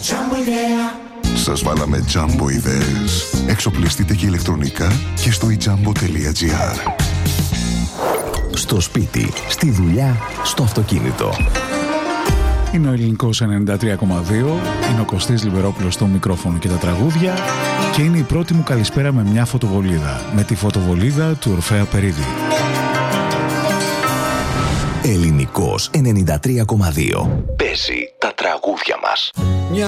Σας βάλαμε Jumbo ιδέες. Εξοπλιστείτε και ηλεκτρονικά και στο ijambo.gr. Στο σπίτι, στη δουλειά, στο αυτοκίνητο. Είναι ο Ελληνικός 93,2. Είναι ο Κωστής Λιβερόπουλος στο μικρόφωνο και τα τραγούδια. Και είναι η πρώτη μου καλησπέρα με μια φωτοβολίδα. Με τη φωτοβολίδα του Ορφέα Περίδη. Ελληνικός 93,2. Παίζει τα τραγούδια μας.